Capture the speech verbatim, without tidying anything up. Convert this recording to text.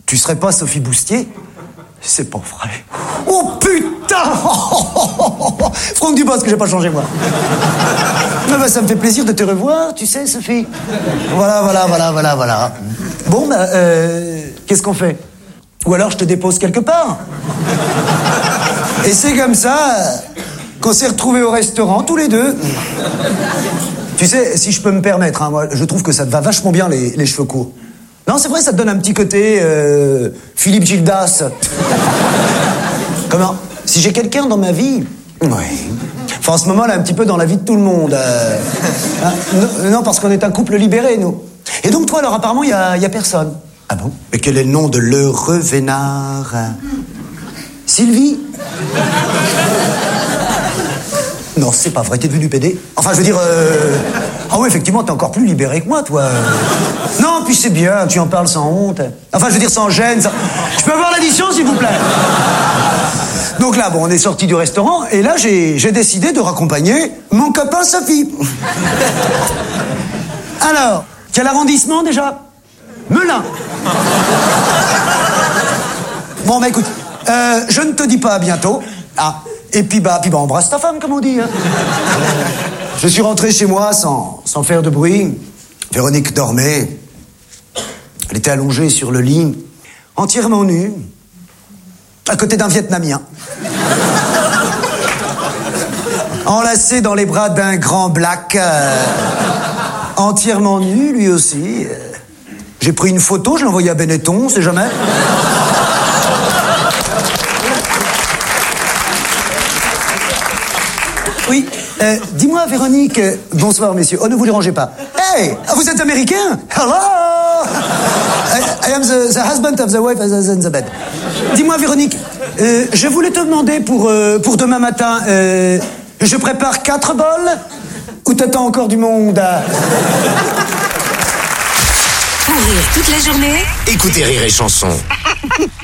Tu serais pas Sophie Boustier? C'est pas vrai. Oh putain! Franck Dubosc, que j'ai pas changé moi. Ah bah, ça me fait plaisir de te revoir, tu sais, Sophie. Voilà, voilà, voilà, voilà, voilà. Bon, bah, euh, qu'est-ce qu'on fait? Ou alors je te dépose quelque part. Et c'est comme ça qu'on s'est retrouvés au restaurant, tous les deux. Tu sais, si je peux me permettre, hein, moi, je trouve que ça te va vachement bien, les, les cheveux courts. Non, c'est vrai, ça te donne un petit côté euh, Philippe Gildas. Comment? Si j'ai quelqu'un dans ma vie... Oui. Enfin, en ce moment, là, un petit peu dans la vie de tout le monde. Euh, hein, non, non, parce qu'on est un couple libéré, nous. Et donc, toi, alors, apparemment, il y a, y a personne. Ah bon? Mais quel est le nom de l'heureux vénard? Sylvie? Non, c'est pas vrai, t'es devenu pédé. Enfin, je veux dire... Euh... Ah oui, effectivement, t'es encore plus libéré que moi, toi. Non, puis c'est bien, tu en parles sans honte. Enfin, je veux dire, sans gêne. Sans... Je peux avoir l'addition, s'il vous plaît? Donc là, bon, on est sortis du restaurant, et là, j'ai, j'ai décidé de raccompagner mon copain Sophie. Alors, quel arrondissement, déjà? Melun. Bon, bah écoute, euh, je ne te dis pas à bientôt. Ah, et puis bah, puis bah embrasse ta femme, comme on dit. Hein. Je suis rentré chez moi sans, sans faire de bruit. Véronique dormait. Elle était allongée sur le lit, entièrement nue, à côté d'un Vietnamien. Enlacé dans les bras d'un grand black, euh, entièrement nu, lui aussi. J'ai pris une photo, je l'ai envoyée à Benetton, on sait jamais. Oui, euh, dis-moi, Véronique... Euh, bonsoir, messieurs. Oh, ne vous dérangez pas. Hey, vous êtes américain? Hello! I, I am the, the husband of the wife in the bed. Dis-moi, Véronique, euh, je voulais te demander pour, euh, pour demain matin, euh, je prépare quatre bols ou t'attends encore du monde? Pour rire toute la journée, écoutez Rire et Chanson.